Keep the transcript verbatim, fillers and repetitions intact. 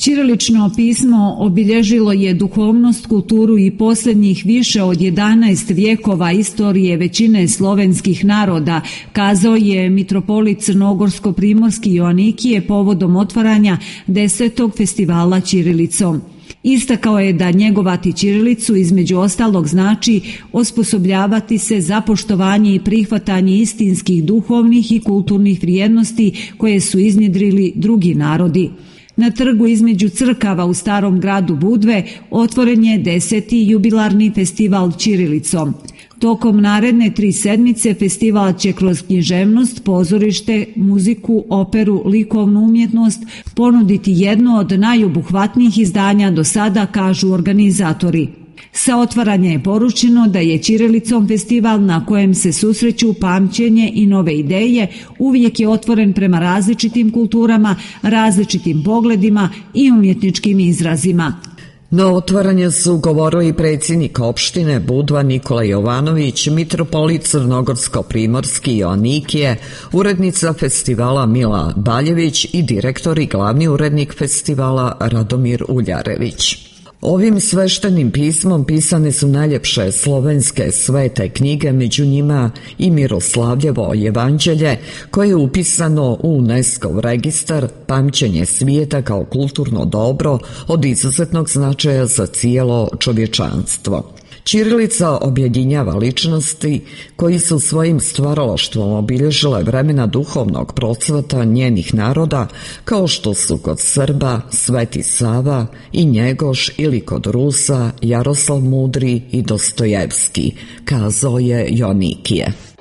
Ćirilično pismo obilježilo je duhovnost, kulturu i posljednjih više od jedanaest vijekova istorije većine slovenskih naroda, kazao je mitropolit Crnogorsko-primorski Joanikije povodom otvaranja desetog festivala ćirilicom. Istakao je da njegovati ćirilicu između ostalog znači osposobljavati se za poštovanje i prihvatanje istinskih duhovnih i kulturnih vrijednosti koje su iznjedrili drugi narodi. Na trgu između crkava u starom gradu Budve otvoren je deseti jubilarni festival ćirilicom. Tokom naredne tri sedmice festival će kroz književnost, pozorište, muziku, operu, likovnu umjetnost ponuditi jedno od najobuhvatnijih izdanja do sada, kažu organizatori. Sa otvaranja je poručeno da je ćirilicom festival na kojem se susreću pamćenje i nove ideje uvijek je otvoren prema različitim kulturama, različitim pogledima i umjetničkim izrazima. Na otvaranje su govorili predsjednik opštine Budva Nikola Jovanović, mitropolit Crnogorsko-primorski Joanikije, urednica festivala Mila Baljević i direktor i glavni urednik festivala Radomir Uljarević. Ovim sveštenim pismom pisane su najljepše slovenske svete knjige, među njima i Miroslavljevo evanđelje, koje je upisano u UNESCO registar Pamćenje svijeta kao kulturno dobro od izuzetnog značaja za cijelo čovječanstvo. Ćirilica objedinjava ličnosti koji su svojim stvaralaštvom obilježile vremena duhovnog procvata njenih naroda, kao što su kod Srba Sveti Sava i Njegoš ili kod Rusa Jaroslav Mudri i Dostojevski, kazao je Joanikije.